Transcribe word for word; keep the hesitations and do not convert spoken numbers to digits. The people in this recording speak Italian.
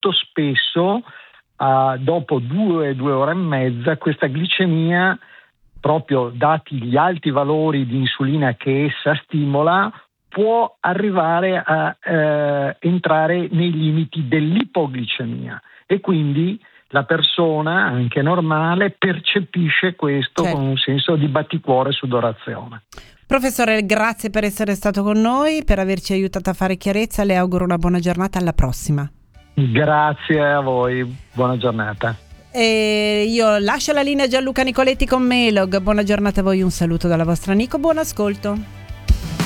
molto spesso uh, dopo due, due ore e mezza questa glicemia, proprio dati gli alti valori di insulina che essa stimola, può arrivare a eh, entrare nei limiti dell'ipoglicemia e quindi la persona, anche normale, percepisce questo certo. con un senso di batticuore e sudorazione. Professore, grazie per essere stato con noi, per averci aiutato a fare chiarezza. Le auguro una buona giornata, alla prossima. Grazie a voi, buona giornata. E io lascio la linea a Gianluca Nicoletti con Melog. Buona giornata a voi, un saluto dalla vostra Nico, buon ascolto.